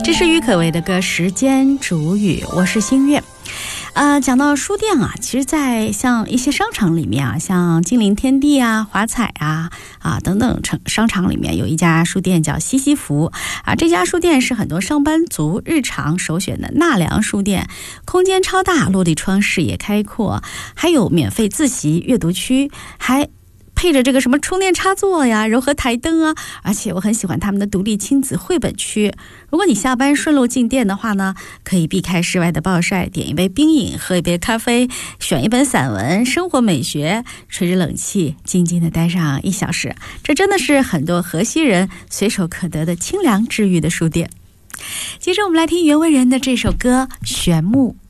这是郁可唯的歌《时间煮雨》，我是新月。讲到书店啊，其实在像一些商场里面啊，像金陵天地啊、华彩啊等等商场里面有一家书店叫西西弗啊，这家书店是很多上班族日常首选的纳凉书店，空间超大，落地窗，视野开阔，还有免费自习阅读区，还配着这个什么充电插座呀、柔和台灯啊，而且我很喜欢他们的独立亲子绘本区。如果你下班顺路进店的话呢，可以避开室外的暴晒，点一杯冰饮，喝一杯咖啡，选一本散文、生活美学，吹着冷气，静静地待上1小时。这真的是很多河西人随手可得的清凉治愈的书店。接着我们来听袁惟仁的这首歌《玄木》。